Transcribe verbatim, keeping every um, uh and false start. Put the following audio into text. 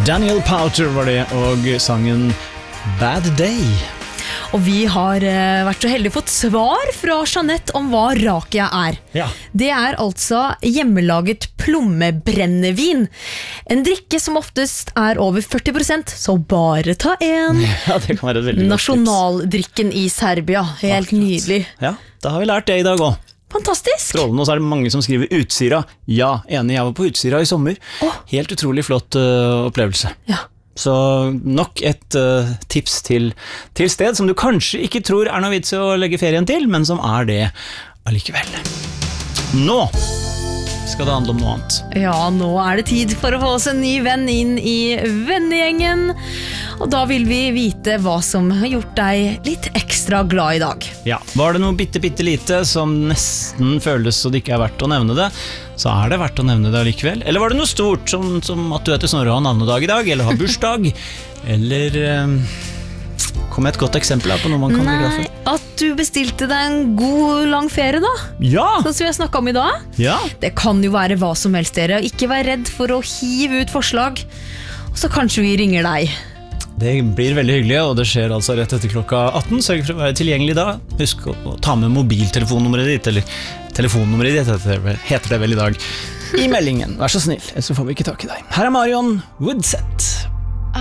Daniel Powter var det, og sangen Bad Day. Og vi har uh, vært så heldige fått svar fra Jeanette om hva rakia er. Ja. Det er altså hjemmelaget plommebrennevin. En drikke som oftest er over førti prosent, så bare ta en. Ja, det kan være et veldig godt tips. Nasjonaldrikken i Serbia, helt Akkurat. Nydelig. Ja, da har vi lært det i dag også. Fantastisk. Strålende, og så er det mange som skriver Utsira. Ja, enig, jeg var på Utsira i sommer. Åh. Helt utrolig flott uh, opplevelse. Ja. Så nok et uh, tips til, til sted som du kanskje ikke tror er noe vits å legge ferien til, men som er det allikevel. Nå skal det handle om noe annet. Ja, nå er det tid for å få oss en ny venn inn i vennegjengen. Og da vil vi vite hva som har gjort deg litt ekstra glad i dag. Ja, var det noe bitte, bitte lite som nesten føles så det ikke er verdt å nevne det, så er det verdt å nevne det allikevel. Eller var det noe stort, som, som at du heter Snorre og har navnedag i dag, eller har bursdag, eller um, kom med et godt eksempel her på noe man kan bli glad for. Nei, at du bestilte deg en god lang ferie da, Ja! sånn som vi har snakket om i dag. Ja! Det kan jo være hva som helst dere, ikke vær redd for å hive ut forslag, og så kanskje vi ringer deg. Det blir veldig hyggelig, og det skjer altså rett etter klokka atten. Sørg for å være tilgjengelig da. Husk å, å ta med mobiltelefonnummeret ditt, eller telefonnummeret ditt, heter det, heter det vel i dag, i meldingen. Vær så snill, ellers så får vi ikke tak i deg. Her er Marion Woodset.